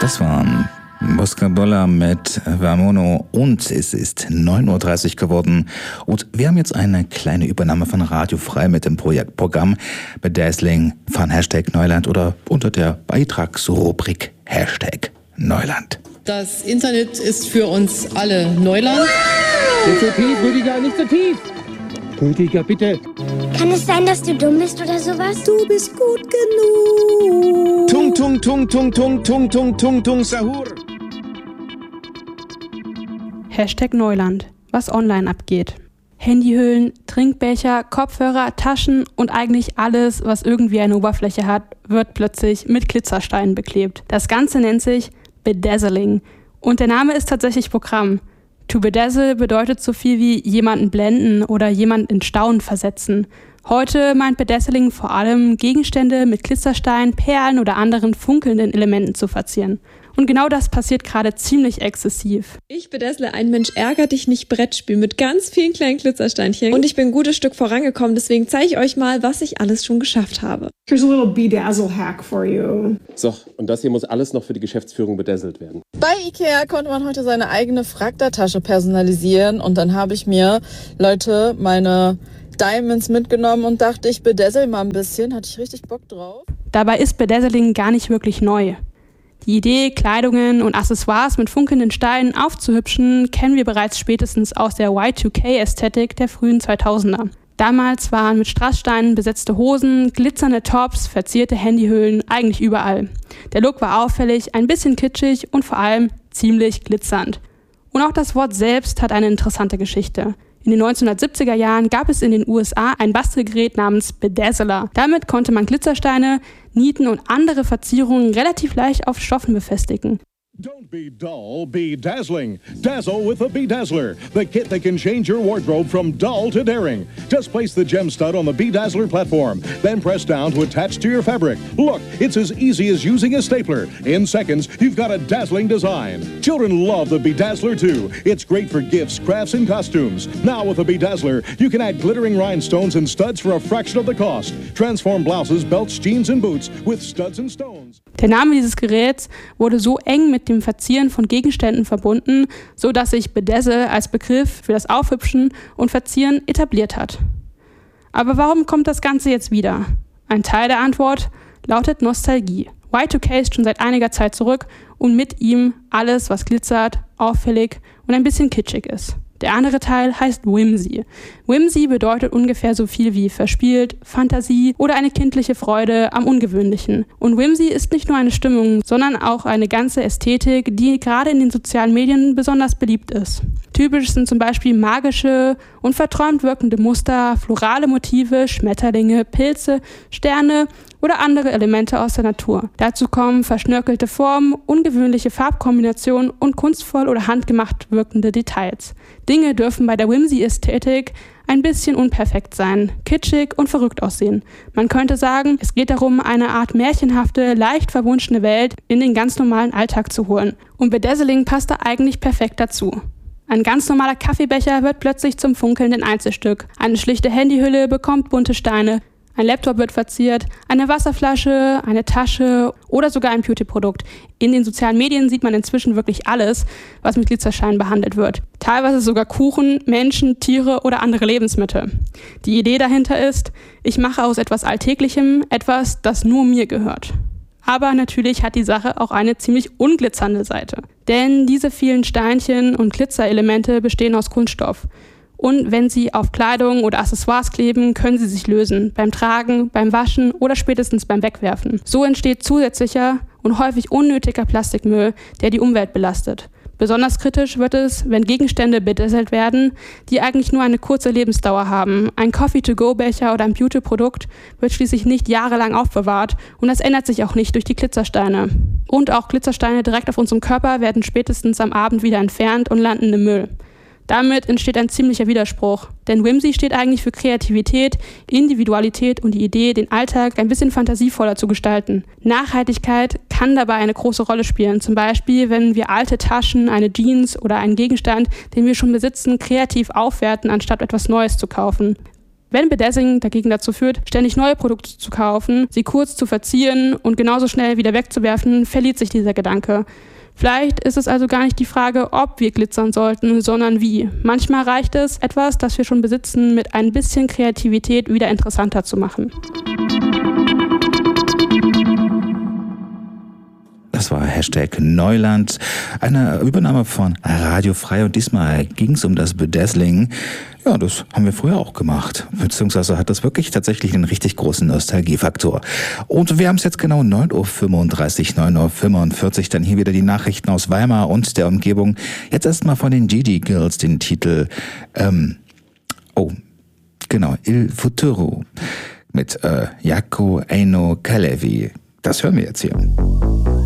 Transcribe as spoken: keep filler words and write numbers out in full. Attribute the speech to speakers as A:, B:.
A: Das waren Muscabola mit Vamono und es ist neun Uhr dreißig geworden und wir haben jetzt eine kleine Übernahme von Radio Frei mit dem Projektprogramm Bedazzling von Hashtag Neuland oder unter der Beitragsrubrik Hashtag Neuland.
B: Das Internet ist für uns alle Neuland.
C: Nicht so tief, Rüdiger, nicht so tief. Rüdiger, bitte.
D: Kann es sein, dass du dumm bist oder sowas?
E: Du bist gut genug.
C: Tung, tung, tung, tung, tung, tung, tung, tung, tung, Sahur.
F: Hashtag Neuland, was online abgeht. Handyhüllen, Trinkbecher, Kopfhörer, Taschen und eigentlich alles, was irgendwie eine Oberfläche hat, wird plötzlich mit Glitzersteinen beklebt. Das Ganze nennt sich Bedazzling und der Name ist tatsächlich Programm. To bedazzle bedeutet so viel wie jemanden blenden oder jemanden in Staunen versetzen. Heute meint Bedazzling vor allem, Gegenstände mit Glitzersteinen, Perlen oder anderen funkelnden Elementen zu verzieren. Und genau das passiert gerade ziemlich exzessiv.
G: Ich bedazzle ein Mensch ärgert dich nicht Brettspiel mit ganz vielen kleinen Glitzersteinchen. Und ich bin ein gutes Stück vorangekommen, deswegen zeige ich euch mal, was ich alles schon geschafft habe.
E: Here's a little Bedazzle hack for you.
H: So, und das hier muss alles noch für die Geschäftsführung bedazzelt werden.
I: Bei Ikea konnte man heute seine eigene Fragda-Tasche personalisieren und dann habe ich mir, Leute, meine Diamonds mitgenommen und dachte, ich bedazzle mal ein bisschen. Hatte ich richtig Bock drauf.
F: Dabei ist Bedazzling gar nicht wirklich neu. Die Idee, Kleidungen und Accessoires mit funkelnden Steinen aufzuhübschen, kennen wir bereits spätestens aus der Y zwei K-Ästhetik der frühen zweitausender. Damals waren mit Strasssteinen besetzte Hosen, glitzernde Tops, verzierte Handyhüllen eigentlich überall. Der Look war auffällig, ein bisschen kitschig und vor allem ziemlich glitzernd. Und auch das Wort selbst hat eine interessante Geschichte. In den neunzehnhundertsiebziger Jahren gab es in den U S A ein Bastelgerät namens Bedazzler. Damit konnte man Glitzersteine, Nieten und andere Verzierungen relativ leicht auf Stoffen befestigen.
J: Don't be dull, be dazzling. Dazzle with a Bedazzler, the kit that can change your wardrobe from dull to daring. Just place the gem stud on the Bedazzler platform, then press down to attach to your fabric. Look, it's as easy as using a stapler. In seconds, you've got a dazzling design. Children love the Bedazzler too. It's great for gifts, crafts, and costumes. Now with a Bedazzler, you can add glittering rhinestones and studs for a fraction of the cost. Transform blouses, belts, jeans, and boots with studs and stones.
F: Der Name dieses Geräts wurde so eng mit dem Verzieren von Gegenständen verbunden, so dass sich Bedazzle als Begriff für das Aufhübschen und Verzieren etabliert hat. Aber warum kommt das Ganze jetzt wieder? Ein Teil der Antwort lautet Nostalgie. Y zwei K ist schon seit einiger Zeit zurück und mit ihm alles, was glitzert, auffällig und ein bisschen kitschig ist. Der andere Teil heißt Whimsy. Whimsy bedeutet ungefähr so viel wie verspielt, Fantasie oder eine kindliche Freude am Ungewöhnlichen. Und Whimsy ist nicht nur eine Stimmung, sondern auch eine ganze Ästhetik, die gerade in den sozialen Medien besonders beliebt ist. Typisch sind zum Beispiel magische und verträumt wirkende Muster, florale Motive, Schmetterlinge, Pilze, Sterne oder andere Elemente aus der Natur. Dazu kommen verschnörkelte Formen, ungewöhnliche Farbkombinationen und kunstvoll oder handgemacht wirkende Details. Dinge dürfen bei der Whimsy-Ästhetik ein bisschen unperfekt sein, kitschig und verrückt aussehen. Man könnte sagen, es geht darum, eine Art märchenhafte, leicht verwunschene Welt in den ganz normalen Alltag zu holen. Und Bedazzling passt da eigentlich perfekt dazu. Ein ganz normaler Kaffeebecher wird plötzlich zum funkelnden Einzelstück. Eine schlichte Handyhülle bekommt bunte Steine. Ein Laptop wird verziert, eine Wasserflasche, eine Tasche oder sogar ein Beauty-Produkt. In den sozialen Medien sieht man inzwischen wirklich alles, was mit Glitzersteinen behandelt wird. Teilweise sogar Kuchen, Menschen, Tiere oder andere Lebensmittel. Die Idee dahinter ist, ich mache aus etwas Alltäglichem etwas, das nur mir gehört. Aber natürlich hat die Sache auch eine ziemlich unglitzernde Seite. Denn diese vielen Steinchen und Glitzerelemente bestehen aus Kunststoff. Und wenn sie auf Kleidung oder Accessoires kleben, können sie sich lösen, beim Tragen, beim Waschen oder spätestens beim Wegwerfen. So entsteht zusätzlicher und häufig unnötiger Plastikmüll, der die Umwelt belastet. Besonders kritisch wird es, wenn Gegenstände bedazzelt werden, die eigentlich nur eine kurze Lebensdauer haben. Ein Coffee-to-go-Becher oder ein Beauty-Produkt wird schließlich nicht jahrelang aufbewahrt und das ändert sich auch nicht durch die Glitzersteine. Und auch Glitzersteine direkt auf unserem Körper werden spätestens am Abend wieder entfernt und landen im Müll. Damit entsteht ein ziemlicher Widerspruch, denn Whimsy steht eigentlich für Kreativität, Individualität und die Idee, den Alltag ein bisschen fantasievoller zu gestalten. Nachhaltigkeit kann dabei eine große Rolle spielen, zum Beispiel, wenn wir alte Taschen, eine Jeans oder einen Gegenstand, den wir schon besitzen, kreativ aufwerten, anstatt etwas Neues zu kaufen. Wenn Bedazzling dagegen dazu führt, ständig neue Produkte zu kaufen, sie kurz zu verzieren und genauso schnell wieder wegzuwerfen, verliert sich dieser Gedanke. Vielleicht ist es also gar nicht die Frage, ob wir glitzern sollten, sondern wie. Manchmal reicht es, etwas, das wir schon besitzen, mit ein bisschen Kreativität wieder interessanter zu machen.
A: Das war Hashtag Neuland, eine Übernahme von Radio Frei und diesmal ging es um das Bedazzling. Ja, das haben wir früher auch gemacht, beziehungsweise hat das wirklich tatsächlich einen richtig großen Nostalgiefaktor. Und wir haben es jetzt genau neun Uhr fünfunddreißig, neun Uhr fünfundvierzig, dann hier wieder die Nachrichten aus Weimar und der Umgebung. Jetzt erstmal von den Gigi Girls den Titel, ähm, oh, genau, Il Futuro mit äh, Jaco Eino Kalevi. Das hören wir jetzt hier.